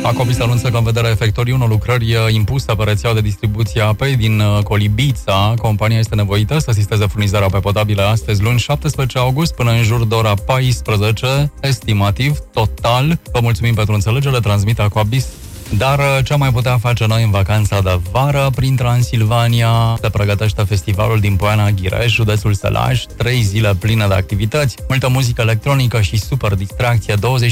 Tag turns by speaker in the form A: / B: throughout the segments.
A: Acopis anunță că în vederea efectuării unor lucrări impuse pe rețeaua de distribuție a apei din Colibița, compania este nevoită să asisteze furnizarea apei potabile astăzi, luni 17 august, până în jur de ora 14, estimativ, total. Vă mulțumim pentru înțelegere, transmite Acopis. Dar ce am mai putea face noi în vacanța de vară? Prin Transilvania se pregătește festivalul din Poiana Ghireș, județul Sălaj, 3 zile pline de activități, multă muzică electronică și super distracție.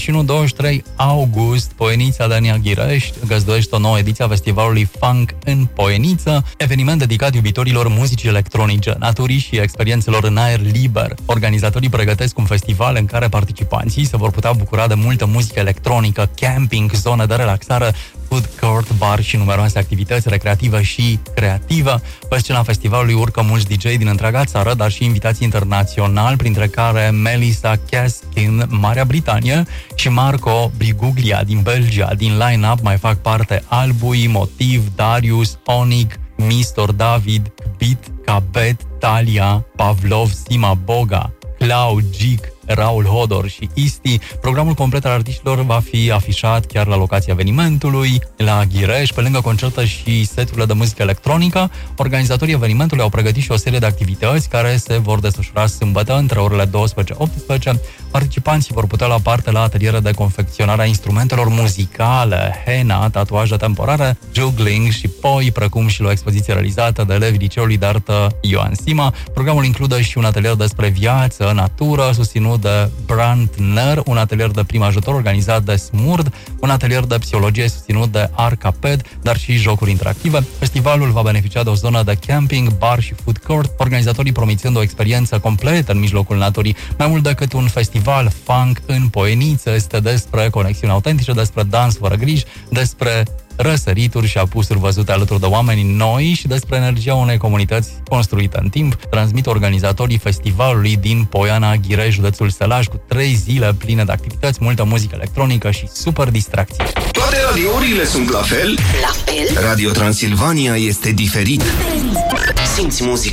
A: 21-23 august, Poienița Dania Ghireș găzduiește o nouă ediție a festivalului Funk în Poieniță, eveniment dedicat iubitorilor muzicii electronice, naturii și experiențelor în aer liber. Organizatorii pregătesc un festival în care participanții se vor putea bucura de multă muzică electronică, camping, zone de relaxare, food court, bar și numeroase activități recreative și creative. Pe scena festivalului urcă mulți DJ din întreaga țară, dar și invitații internaționali, printre care Melissa Keskin, Marea Britanie, și Marco Briguglia din Belgia. Din line-up mai fac parte Albui, Motiv, Darius, Onig, Mistor David, Beat, Cabet, Talia, Pavlov, Sima Boga, Clau, Gic, Raul Hodor și Isti. Programul complet al artiștilor va fi afișat chiar la locația evenimentului, la Ghireș. Pe lângă concerte și seturile de muzică electronică, organizatorii evenimentului au pregătit și o serie de activități care se vor desfășura sâmbătă între orele 12-18. Participanții vor putea lua parte la ateliere de confecționare a instrumentelor muzicale, henna, tatuaje temporare, juggling și poi, precum și la o expoziție realizată de elevii Liceului de Artă Ioan Sima. Programul include și un atelier despre viață, natură, susținut de Brandner, un atelier de prim ajutor organizat de Smurd, un atelier de psihologie susținut de Arcaped, dar și jocuri interactive. Festivalul va beneficia de o zonă de camping, bar și food court, organizatorii promițând o experiență completă în mijlocul naturii. Mai mult decât un festival, Funk în Poieniță este despre conexiuni autentice, despre dans fără griji, despre răsărituri și apusuri văzute alături de oameni noi și despre energia unei comunități construite în timp. Transmit organizatorii festivalului din Poiana Ghireș, județul Sălaj, cu 3 zile pline de activități, multă muzică electronică și super distracție.
B: Toate radiourile sunt la fel?
C: La fel?
B: Radio Transilvania este diferit. Simți muzica